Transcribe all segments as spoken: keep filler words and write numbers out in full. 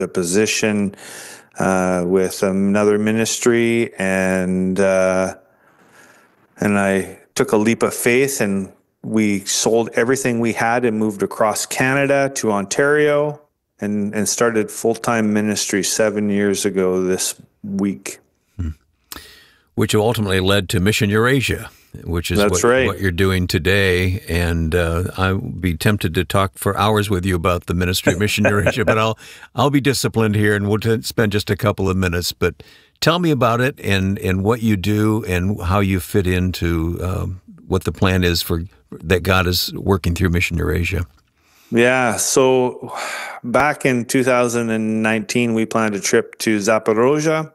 a position uh, with another ministry, and uh, and I took a leap of faith, and we sold everything we had and moved across Canada to Ontario, and, and started full-time ministry seven years ago this week. Hmm. Which ultimately led to Mission Eurasia, which is That's what, right. what you're doing today. And uh, I would be tempted to talk for hours with you about the ministry of Mission Eurasia, but I'll I'll be disciplined here, and we'll t- spend just a couple of minutes. But tell me about it and, and what you do and how you fit into um, what the plan is for that God is working through Mission Eurasia. Yeah, so back in two thousand nineteen, we planned a trip to Zaporozhye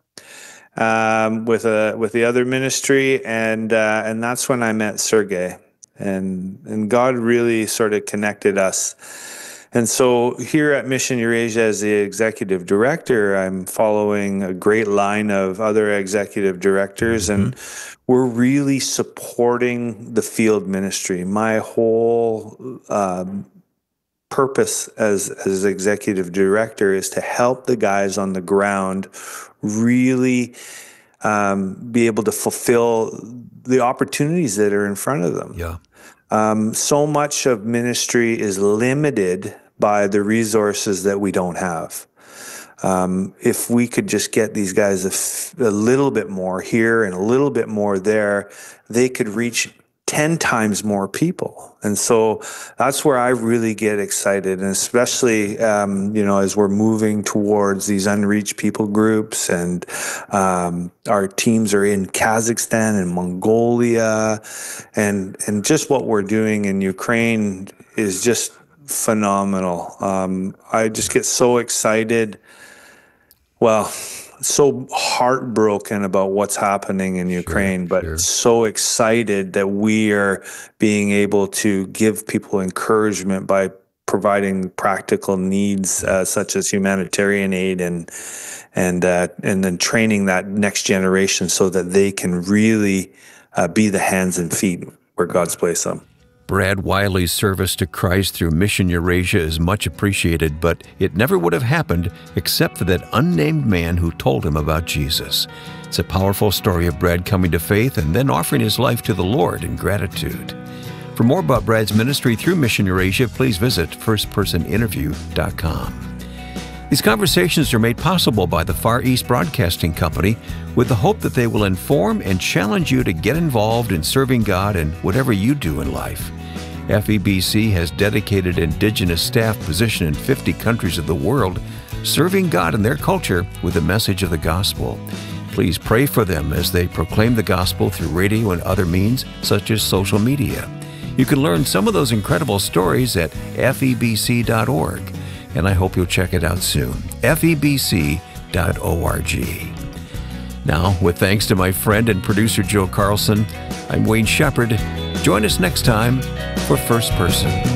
um, with a with the other ministry, and uh, and that's when I met Sergey, and and God really sort of connected us. And so here at Mission Eurasia, as the executive director, I'm following a great line of other executive directors, mm-hmm. and we're really supporting the field ministry. My whole um, purpose as as executive director is to help the guys on the ground really um, be able to fulfill the opportunities that are in front of them. Yeah. Um, so much of ministry is limited by the resources that we don't have. Um, if we could just get these guys a, f- a little bit more here and a little bit more there, they could reach ten times more people. And so that's where I really get excited. And especially, um, you know, as we're moving towards these unreached people groups, and um, our teams are in Kazakhstan and Mongolia, and, and just what we're doing in Ukraine is just phenomenal. Um, I just get so excited. Well, so heartbroken about what's happening in Ukraine, sure, but sure. so excited that we are being able to give people encouragement by providing practical needs uh, such as humanitarian aid, and and uh, and then training that next generation so that they can really uh, be the hands and feet where God's placed them. Brad Wiley's service to Christ through Mission Eurasia is much appreciated, but it never would have happened except for that unnamed man who told him about Jesus. It's a powerful story of Brad coming to faith and then offering his life to the Lord in gratitude. For more about Brad's ministry through Mission Eurasia, please visit first person interview dot com. These conversations are made possible by the Far East Broadcasting Company with the hope that they will inform and challenge you to get involved in serving God in whatever you do in life. F E B C has dedicated Indigenous staff positioned in fifty countries of the world, serving God and their culture with the message of the gospel. Please pray for them as they proclaim the gospel through radio and other means, such as social media. You can learn some of those incredible stories at F E B C dot org. And I hope you'll check it out soon, F E B C dot org. Now, with thanks to my friend and producer Joe Carlson, I'm Wayne Shepherd. Join us next time for First Person.